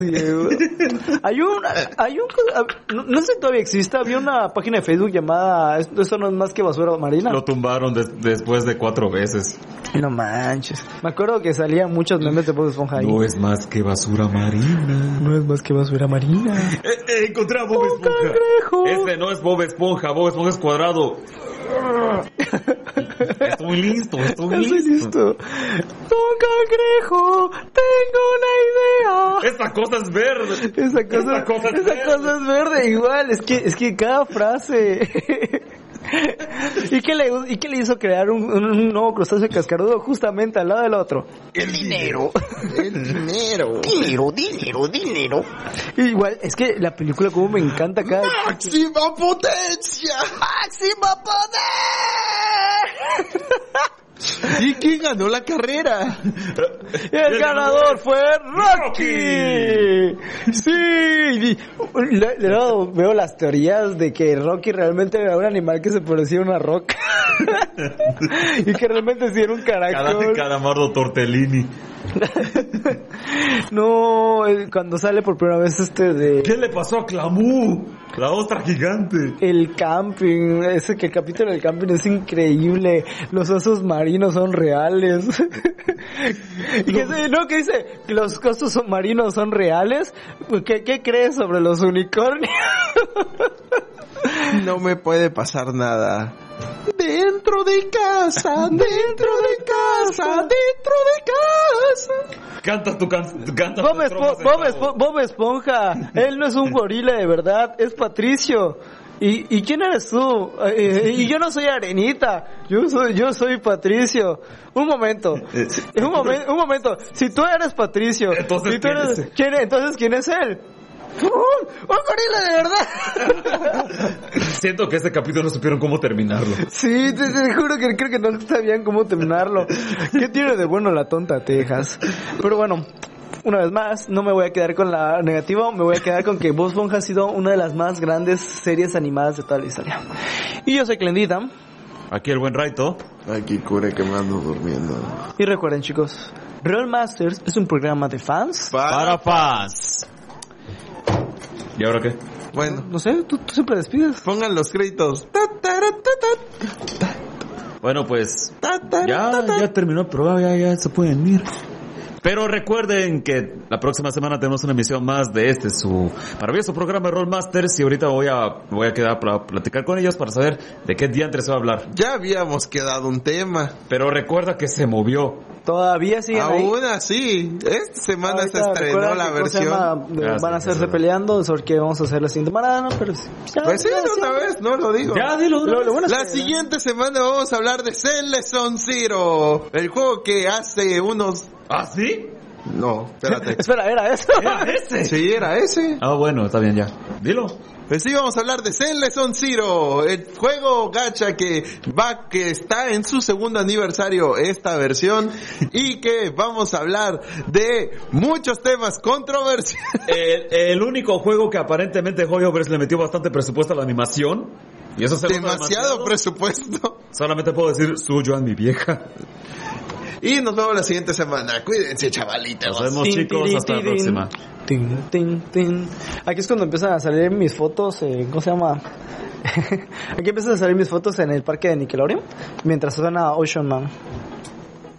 No sé si todavía existe, había una página de Facebook llamada Esto no es más que basura marina. Lo tumbaron después de 4 veces. No manches. Me acuerdo que salían muchos memes de Bob Esponja ahí. No es más que basura marina. No es más que basura marina. Encontré a Bob Esponja. Cangrejo. Este no es Bob Esponja es cuadrado. Estoy listo. Don Cangrejo, tengo una idea. Esta cosa es verde. Esa cosa es verde. Igual, es que cada frase. ¿Y qué le hizo crear un nuevo crustáceo cascarudo justamente al lado del otro? El dinero. Dinero. Igual, es que la película como me encanta cada... ¡Máxima potencia! ¡Máxima poder! ¿Y quién ganó la carrera? El ganador fue Rocky. Sí. Luego veo las teorías de que Rocky realmente era un animal que se parecía a una roca. Y que realmente sí era un caracol. Calamardo Tortellini. No, cuando sale por primera vez de... ¿Qué le pasó a Clamú? La ostra gigante. El camping, que el capítulo del camping es increíble. Los osos marinos son reales. ¿Y qué dice? ¿Los osos marinos son reales? ¿Qué crees sobre los unicornios? No me puede pasar nada. Dentro de casa. Canta tu canción. Bob Esponja. Él no es un gorila de verdad, es Patricio. ¿Y quién eres tú? Y yo no soy Arenita. Yo soy Patricio. Un momento. Si tú eres Patricio, entonces, entonces ¿quién es él? ¡Un gorila de verdad! Siento que este capítulo no supieron cómo terminarlo. Sí, te juro que creo que no sabían cómo terminarlo. ¿Qué tiene de bueno la tonta Texas? Pero bueno, una vez más, no me voy a quedar con la negativa, me voy a quedar con que Bob Esponja ha sido una de las más grandes series animadas de toda la historia. Y yo soy Clendita. Aquí el buen Raito. Aquí Cure que me ando durmiendo. Y recuerden, chicos, Roll Masters es un programa de fans para fans. ¿Y ahora qué? Bueno, no sé, tú siempre despides. Pongan los créditos. Bueno, pues ya terminó el programa, ya se pueden ir. Pero recuerden que la próxima semana tenemos una emisión más de su maravilloso programa de Rollmasters y ahorita voy a quedar para platicar con ellos para saber de qué diantres se va a hablar. Ya habíamos quedado un tema. Pero recuerda que se movió. Todavía siguen ahí. Aún así, esta semana ahorita se estrenó la versión. Van a hacerse peleando sobre qué vamos a hacer la siguiente semana, ¿no? Pero pues sí, otra vez, no lo digo. Ya, dilo. La siguiente semana vamos a hablar de Zenless Zero, el juego que hace unos... ¿Ah, sí? No, espérate. Espera, ¿era eso? ¿Era ese? Sí, era ese. Ah, bueno, está bien ya. Dilo. Pues sí, vamos a hablar de Zenless Zero, el juego gacha que está en su segundo aniversario esta versión y que vamos a hablar de muchos temas controversiales. El único juego que aparentemente Hoyoverse le metió bastante presupuesto a la animación. Y eso demasiado presupuesto. Solamente puedo decir suyo a mi vieja. Y nos vemos la siguiente semana. Cuídense, chavalitos. Nos vemos, chicos. Hasta la próxima. Aquí es cuando empiezan a salir mis fotos. ¿Cómo se llama? Aquí empiezan a salir mis fotos en el parque de Nickelodeon. Mientras suena Ocean Man.